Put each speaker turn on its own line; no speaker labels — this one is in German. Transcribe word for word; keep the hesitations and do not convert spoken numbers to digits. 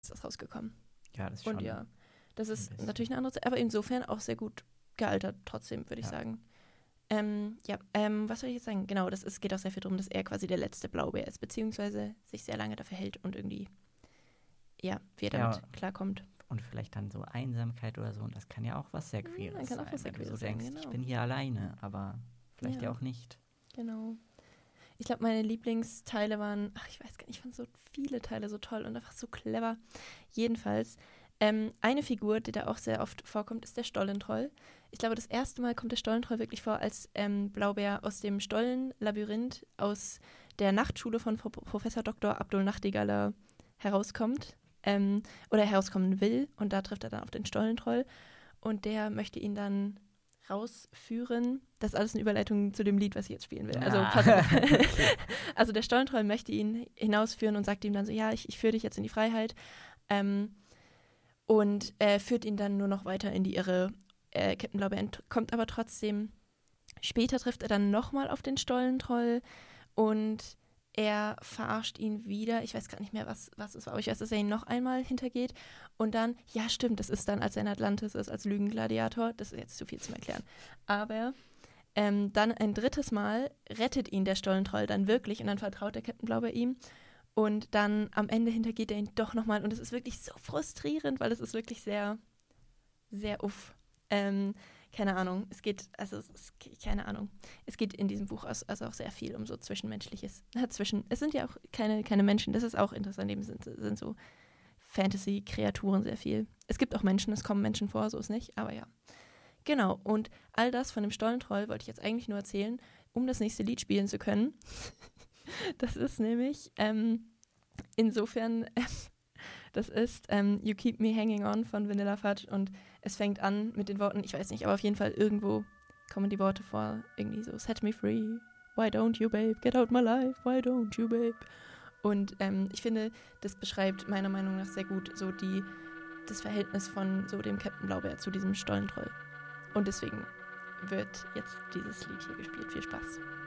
ist das rausgekommen.
Ja, das ist schon.
Und ja, das ist
bisschen.
natürlich eine andere Zeit, aber insofern auch sehr gut gealtert trotzdem, würde ich
Ja.
sagen. Ähm, ja, ähm, was soll ich jetzt sagen? Genau, das ist, geht auch sehr viel darum, dass er quasi der letzte Blaubeer ist, beziehungsweise sich sehr lange dafür hält und irgendwie, ja, wie er damit
Ja.
klarkommt.
Und vielleicht dann so Einsamkeit oder so. Und das kann ja auch was sehr Queeres
Ja, kann auch
sein,
was sehr
wenn du so
Queeres sein,
denkst,
genau.
ich bin hier alleine, aber vielleicht ja,
Ja.
auch nicht.
Genau. Ich glaube, meine Lieblingsteile waren, ach, ich weiß gar nicht, ich fand so viele Teile so toll und einfach so clever. Jedenfalls, ähm, eine Figur, die da auch sehr oft vorkommt, ist der Stollentroll. Ich glaube, das erste Mal kommt der Stollentroll wirklich vor, als ähm, Blaubeer aus dem Stollenlabyrinth aus der Nachtschule von Pro- Professor Doktor Abdul Nachtigaller herauskommt ähm, oder herauskommen will. Und da trifft er dann auf den Stollentroll und der möchte ihn dann rausführen. Das ist alles eine Überleitung zu dem Lied, was ich jetzt spielen will. Also
Ah.
pass auf.
Okay.
Also der Stollentroll möchte ihn hinausführen und sagt ihm dann so, ja, ich, ich führe dich jetzt in die Freiheit. Ähm, und äh, führt ihn dann nur noch weiter in die Irre. Äh, Captain Blaubeer entkommt aber trotzdem. Später trifft er dann nochmal auf den Stollentroll und er verarscht ihn wieder. Ich weiß gar nicht mehr, was, was es war, aber ich weiß, dass er ihn noch einmal hintergeht. Und dann, ja stimmt, das ist dann, als er in Atlantis ist, als Lügengladiator. Das ist jetzt zu viel zum Erklären. Aber ähm, dann ein drittes Mal rettet ihn der Stollentroll dann wirklich und dann vertraut der Captain Blaubeer ihm. Und dann am Ende hintergeht er ihn doch nochmal. Und es ist wirklich so frustrierend, weil es ist wirklich sehr, sehr uff. Ähm, keine Ahnung. Es geht, also, es ist, keine Ahnung. Es geht in diesem Buch also auch sehr viel um so Zwischenmenschliches. Ja, zwischen, es sind ja auch keine, keine Menschen. Das ist auch interessant. Eben sind, sind so Fantasy-Kreaturen sehr viel. Es gibt auch Menschen, es kommen Menschen vor, so ist nicht. Aber ja. Genau. Und all das von dem Stollentroll wollte ich jetzt eigentlich nur erzählen, um das nächste Lied spielen zu können. Das ist nämlich ähm, insofern, äh, das ist ähm, You Keep Me Hanging On von Vanilla Fudge und es fängt an mit den Worten, ich weiß nicht, aber auf jeden Fall irgendwo kommen die Worte vor, irgendwie so, set me free, why don't you babe, get out my life, why don't you babe. Und ähm, ich finde, das beschreibt meiner Meinung nach sehr gut so die, das Verhältnis von so dem Captain Blaubeer zu diesem Stollentroll. Und deswegen wird jetzt dieses Lied hier gespielt. Viel Spaß.